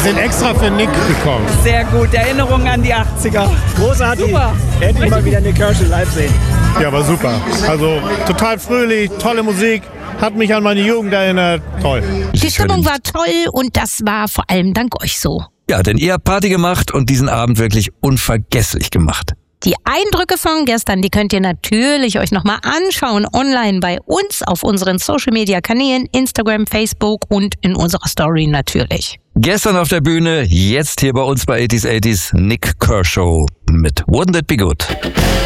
sind extra für Nick gekommen. Sehr gut, Erinnerungen an die 80er. Großartig. Super. Endlich mal wieder Nick Kershaw live sehen. Ja, war super. Also total fröhlich, tolle Musik, hat mich an meine Jugend erinnert. Toll. Die Stimmung war toll und das war vor allem dank euch so. Ja, denn ihr habt Party gemacht und diesen Abend wirklich unvergesslich gemacht. Die Eindrücke von gestern, die könnt ihr natürlich euch nochmal anschauen online bei uns auf unseren Social-Media-Kanälen, Instagram, Facebook und in unserer Story natürlich. Gestern auf der Bühne, jetzt hier bei uns bei 80s Nick Kershaw mit Wouldn't It Be Good.